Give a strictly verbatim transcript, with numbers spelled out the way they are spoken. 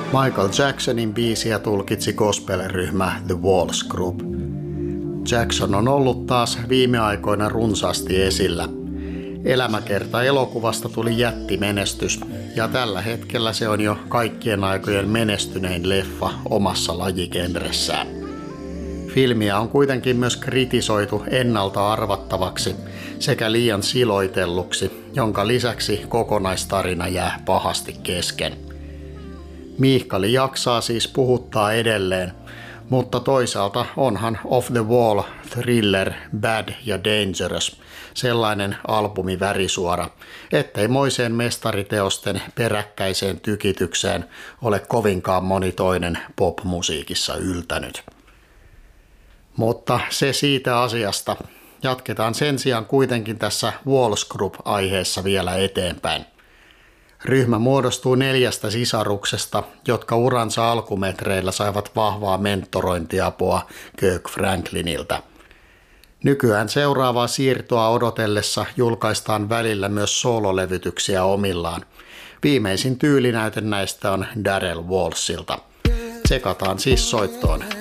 Michael Jacksonin biisiä tulkitsi gospel-ryhmä The Walls Group. Jackson on ollut taas viime aikoina runsaasti esillä. Elämäkerta elokuvasta tuli jättimenestys, ja tällä hetkellä se on jo kaikkien aikojen menestynein leffa omassa lajigenressään. Filmiä on kuitenkin myös kritisoitu ennalta arvattavaksi sekä liian siloitelluksi, jonka lisäksi kokonaistarina jää pahasti kesken. Miihkali jaksaa siis puhuttaa edelleen, mutta toisaalta onhan Off the Wall, Thriller, Bad ja Dangerous sellainen albumi värisuora, ettei moiseen mestariteosten peräkkäiseen tykitykseen ole kovinkaan moni toinen popmusiikissa yltänyt. Mutta se siitä asiasta. Jatketaan sen sijaan kuitenkin tässä Walls Group-aiheessa vielä eteenpäin. Ryhmä muodostuu neljästä sisaruksesta, jotka uransa alkumetreillä saivat vahvaa mentorointiapua Kirk Franklinilta. Nykyään seuraavaa siirtoa odotellessa julkaistaan välillä myös soololevytyksiä omillaan. Viimeisin tyylinäyte näistä on Darrell Walshilta. Tsekataan siis soittoon